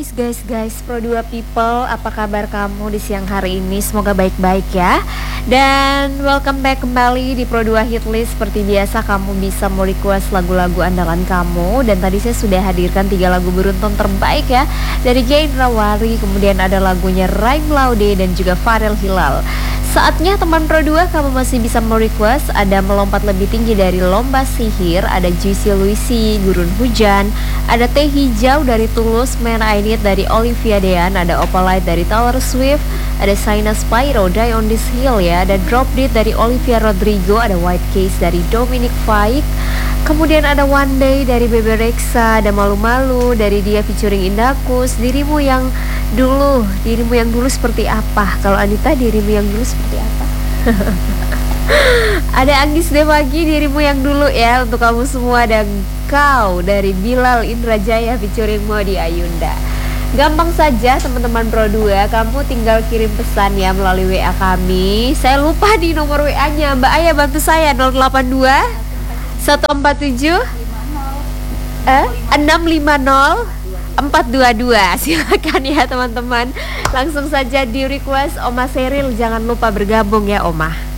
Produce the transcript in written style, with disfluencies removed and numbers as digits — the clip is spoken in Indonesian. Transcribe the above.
Guys, Pro 2 People, apa kabar kamu di siang hari ini? Semoga baik-baik ya. Dan welcome back kembali di Pro 2 Hitlist. Seperti biasa kamu bisa mau request lagu-lagu andalan kamu. Dan tadi saya sudah hadirkan 3 lagu beruntun terbaik ya, dari Jay Indrawari, kemudian ada lagunya Raim Laude dan juga Farel Hilal. Saatnya teman Pro 2, kamu masih bisa merequest. Ada Melompat Lebih Tinggi dari Lomba Sihir, ada Juicy Luisi, Gurun Hujan, ada Teh Hijau dari Tulus, Man I Need dari Olivia Dean, ada Opalite dari Taylor Swift, ada Saina Spyro, Die on This Hill ya, ada Drop Dead dari Olivia Rodrigo, ada White Case dari Dominic Fike, kemudian ada One Day dari Bebe Rexha, ada Malu Malu dari dia featuring Indakus, Dirimu yang dulu seperti apa? Kalau Anita, dirimu yang dulu seperti apa? Ada Anggis Devagi, Dirimu yang dulu ya untuk kamu semua. Dan Kau dari Bilal Indrajaya featuring Modi Ayunda. Gampang saja teman-teman Pro 2, kamu tinggal kirim pesan ya melalui WA kami. Saya lupa di nomor WA-nya, Mbak Aya bantu saya, 082 147 650 422. Silakan ya teman-teman, langsung saja di request. Oma Seril jangan lupa bergabung ya Oma.